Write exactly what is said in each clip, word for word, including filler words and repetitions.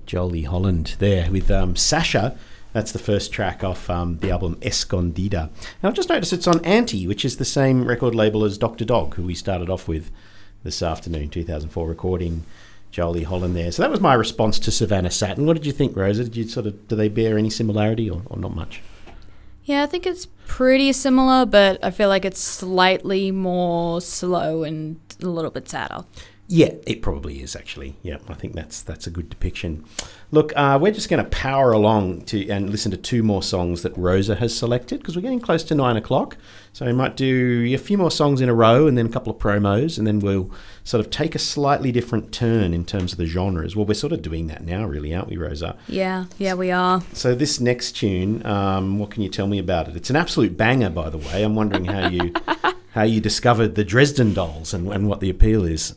Jolie Holland there with um, Sasha. That's the first track off um, the album Escondida. And I've just noticed it's on Anti, which is the same record label as Doctor Dog, who we started off with this afternoon, two thousand four recording. Jolie Holland there. So that was my response to Savannah Satin. What did you think, Rosa? Did you sort of do they bear any similarity or, or not much? Yeah, I think it's pretty similar, but I feel like it's slightly more slow and a little bit sadder. Yeah, it probably is actually. Yeah, I think that's that's a good depiction. Look, uh, we're just going to power along to and listen to two more songs that Rosa has selected because we're getting close to nine o'clock. So we might do a few more songs in a row and then a couple of promos, and then we'll sort of take a slightly different turn in terms of the genres. Well, we're sort of doing that now, really, aren't we, Rosa? Yeah, yeah, we are. So this next tune, um, what can you tell me about it? It's an absolute banger, by the way. I'm wondering how you how you discovered the Dresden Dolls and, and what the appeal is.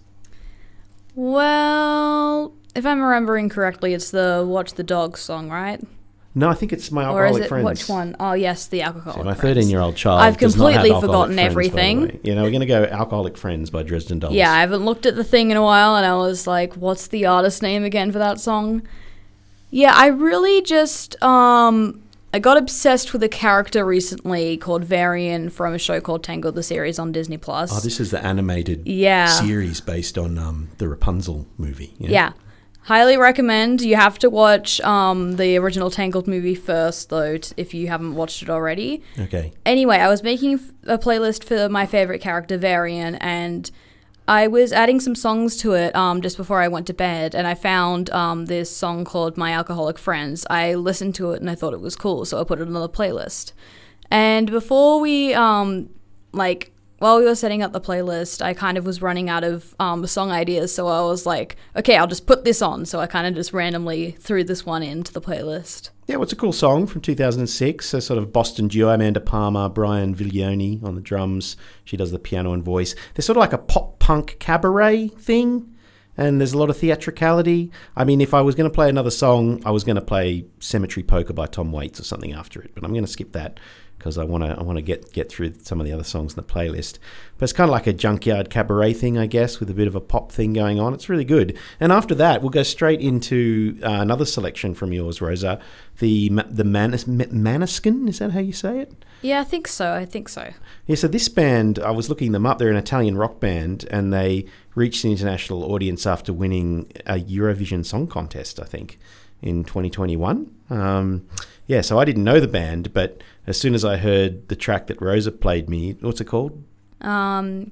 Well, if I'm remembering correctly, it's the Watch the Dog song, right? No, I think it's My Or Alcoholic is it Friends. which one? Oh, yes, the Alcoholic So my Friends. thirteen-year-old child I've does not have completely Alcoholic forgotten Friends, by the everything. way. You know, we're going to go Alcoholic Friends by Dresden Dolls. Yeah, I haven't looked at the thing in a while, and I was like, what's the artist name again for that song? Yeah, I really just, um, I got obsessed with a character recently called Varian from a show called Tangled, the series on Disney Plus. Oh, this is the animated yeah. series based on um, the Rapunzel movie. Yeah. yeah. Highly recommend. You have to watch um, the original Tangled movie first, though, t- if you haven't watched it already. Okay. Anyway, I was making f- a playlist for my favorite character, Varian, and I was adding some songs to it um, just before I went to bed, and I found um, this song called My Alcoholic Friends. I listened to it, and I thought it was cool, so I put it on the playlist. And before we, um, like... while we were setting up the playlist, I kind of was running out of um, song ideas, so I was like, okay, I'll just put this on. So I kind of just randomly threw this one into the playlist. Yeah, well, it's a cool song from two thousand six, a sort of Boston duo, Amanda Palmer, Brian Viglione on the drums. She does the piano and voice. They're sort of like a pop-punk cabaret thing, and there's a lot of theatricality. I mean, if I was going to play another song, I was going to play Cemetery Polka by Tom Waits or something after it, but I'm going to skip that because I want to I want to get get through some of the other songs in the playlist. But it's kind of like a junkyard cabaret thing, I guess, with a bit of a pop thing going on. It's really good. And after that, we'll go straight into uh, another selection from yours, Rosa. The the Manis, Maneskin, is that how you say it? Yeah, I think so. I think so. Yeah, so this band, I was looking them up. They're an Italian rock band, and they reached the international audience after winning a Eurovision Song Contest, I think, in twenty twenty-one. Um, yeah, so I didn't know the band, but as soon as I heard the track that Rosa played me, what's it called? Um,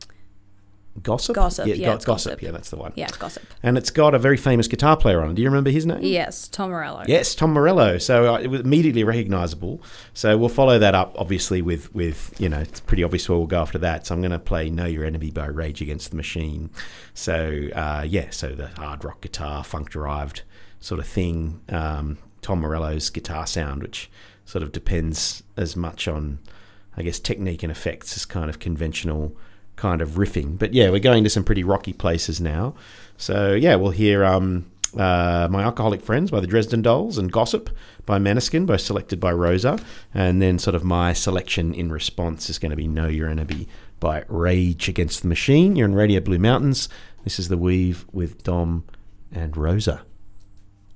Gossip? Gossip, Yeah, yeah, Go- it's Gossip. Gossip. Yeah, that's the one. yeah, Gossip. And it's got a very famous guitar player on it. Do you remember his name? Yes, Tom Morello. Yes, Tom Morello. So uh, it was immediately recognisable. So we'll follow that up, obviously, with, with, you know, it's pretty obvious where we'll go after that. So I'm going to play Know Your Enemy by Rage Against the Machine. So, uh, yeah, so the hard rock guitar, funk-derived sort of thing. Um, Tom Morello's guitar sound, which sort of depends as much on, I guess, technique and effects as kind of conventional kind of riffing. But yeah, we're going to some pretty rocky places now. So yeah, we'll hear um, uh, My Alcoholic Friends by the Dresden Dolls and Gossip by Maneskin, both selected by Rosa. And then sort of my selection in response is going to be Know Your Enemy by Rage Against the Machine. You're on Radio Blue Mountains. This is The Weave with Dom and Rosa.